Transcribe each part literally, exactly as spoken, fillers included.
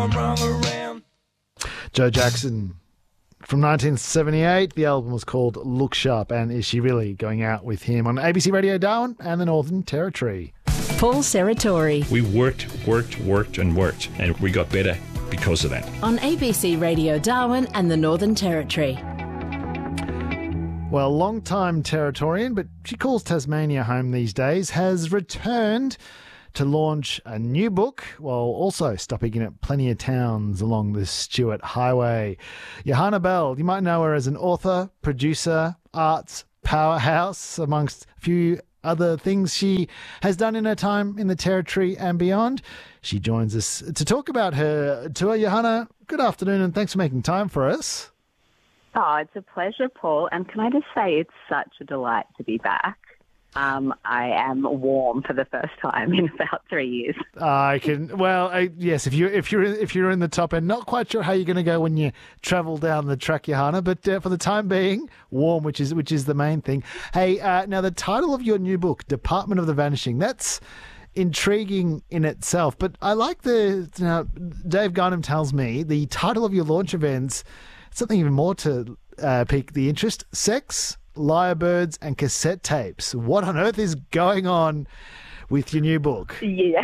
Joe Jackson from nineteen seventy-eight. The album was called Look Sharp, and Is She Really? Going out with him on A B C Radio Darwin and the Northern Territory. Paul Serratori. We worked, worked, worked and worked, and we got better because of that. On A B C Radio Darwin and the Northern Territory. Well, long-time Territorian, but she calls Tasmania home these days, has returned to launch a new book while also stopping in at plenty of towns along the Stuart Highway. Johanna Bell, you might know her as an author, producer, arts powerhouse, amongst a few other things she has done in her time in the Territory and beyond. She joins us to talk about her tour. Johanna, good afternoon and thanks for making time for us. Oh, it's a pleasure, Paul. And can I just say it's such a delight to be back. Um, I am warm for the first time in about three years. I can, well, I, yes. If you if you're if you're in the top end, not quite sure how you're going to go when you travel down the track, Johanna. But uh, for the time being, warm, which is which is the main thing. Hey, uh, now the title of your new book, Department of the Vanishing. That's intriguing in itself. But I like the now. Dave Garnham tells me the title of your launch events, something even more to uh, pique the interest: sex, lyrebirds and cassette tapes. What on earth is going on with your new book? Yeah,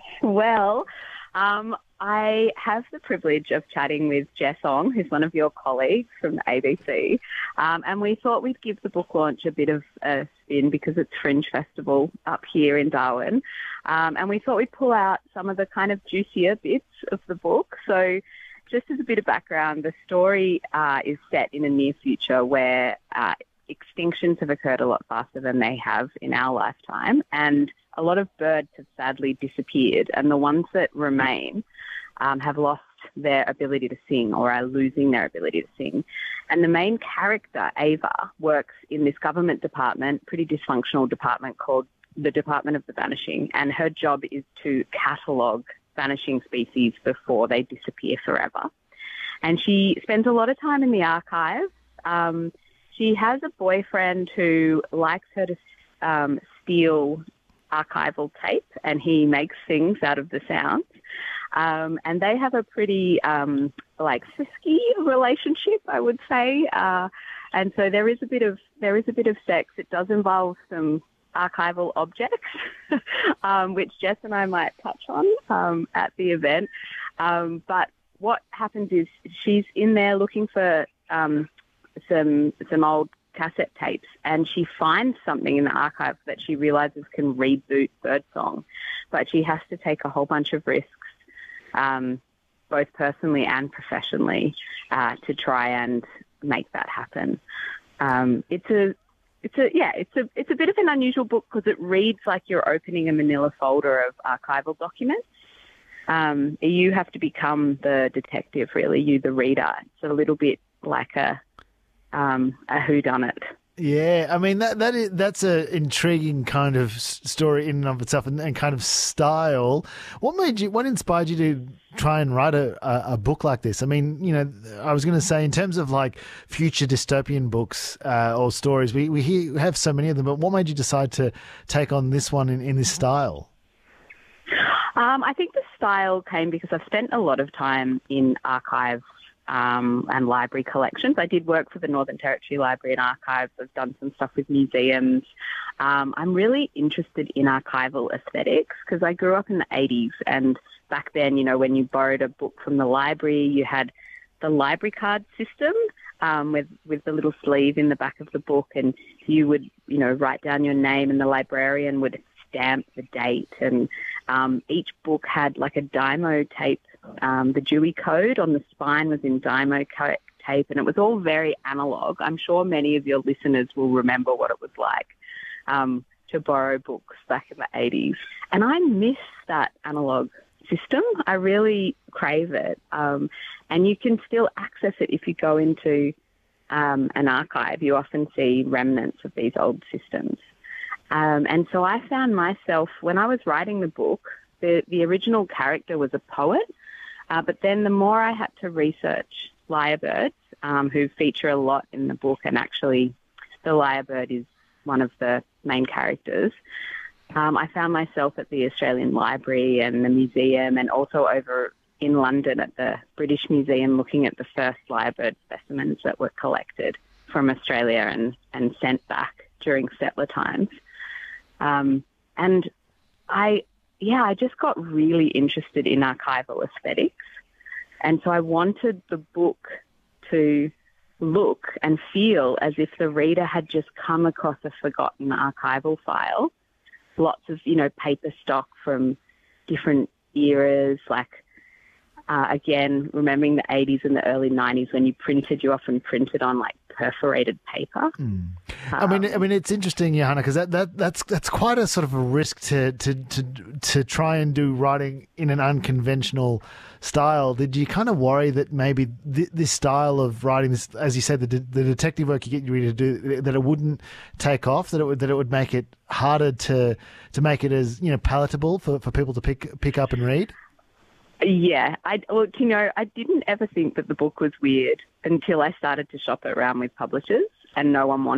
well, um, I have the privilege of chatting with Jess Ong, who's one of your colleagues from the A B C, um, and we thought we'd give the book launch a bit of a spin because it's Fringe Festival up here in Darwin, um, and we thought we'd pull out some of the kind of juicier bits of the book. So just as a bit of background, the story uh, is set in a near future where uh, extinctions have occurred a lot faster than they have in our lifetime, and a lot of birds have sadly disappeared, and the ones that remain um, have lost their ability to sing or are losing their ability to sing. And the main character, Ava, works in this government department, pretty dysfunctional department called the Department of the Vanishing, and her job is to catalogue vanishing species before they disappear forever. And she spends a lot of time in the archives. Um, She has a boyfriend who likes her to um, steal archival tape, and he makes things out of the sounds. Um, and they have a pretty, um, like, frisky relationship, I would say. Uh, and so there is a bit of there is a bit of sex. It does involve some archival objects, um, which Jess and I might touch on um, at the event. Um, but what happens is she's in there looking for Um, some some old cassette tapes, and she finds something in the archive that she realises can reboot Birdsong, but she has to take a whole bunch of risks, um, both personally and professionally, uh, to try and make that happen. Um, it's a it's a yeah it's a it's a bit of an unusual book because it reads like you're opening a manila folder of archival documents. Um, you have to become the detective, really, you the reader. It's a little bit like a Um, a whodunit. Yeah, I mean that that is that's a intriguing kind of story in and of itself, and, and kind of style. What made you? What inspired you to try and write a, a, a book like this? I mean, you know, I was going to say in terms of like future dystopian books uh, or stories, we we, hear, we have so many of them. But what made you decide to take on this one in, in this style? Um, I think the style came because I've spent a lot of time in archives Um, and library collections. I did work for the Northern Territory Library and Archives. I've done some stuff with museums. Um, I'm really interested in archival aesthetics because I grew up in the eighties, and back then, you know, when you borrowed a book from the library, you had the library card system um, with, with the little sleeve in the back of the book, and you would, you know, write down your name and the librarian would stamp the date, and um, each book had like a Dymo tape. Um, the Dewey Code on the spine was in Dymo co- tape, and it was all very analogue. I'm sure many of your listeners will remember what it was like um, to borrow books back in the eighties. And I miss that analogue system. I really crave it. Um, and you can still access it if you go into um, an archive. You often see remnants of these old systems. Um, and so I found myself, when I was writing the book, the, the original character was a poet. Uh, but then the more I had to research lyrebirds, um, who feature a lot in the book, and actually the lyrebird is one of the main characters, um, I found myself at the Australian Library and the museum, and also over in London at the British Museum looking at the first lyrebird specimens that were collected from Australia and, and sent back during settler times. Um, and I, yeah, I just got really interested in archival aesthetics. And so I wanted the book to look and feel as if the reader had just come across a forgotten archival file. Lots of, you know, paper stock from different eras, like, uh, again, remembering the eighties and the early nineties when you printed, you often printed on, like, perforated paper. Mm. I mean, I mean, it's interesting, Johanna, because that, that that's that's quite a sort of a risk to to to to try and do writing in an unconventional style. Did you kind of worry that maybe th- this style of writing, this, as you said, the, de- the detective work you get your reader to do, that it wouldn't take off, that it would that it would make it harder to to make it as, you know, palatable for, for people to pick pick up and read? Yeah, I look, you know, I didn't ever think that the book was weird until I started to shop it around with publishers, and no one wanted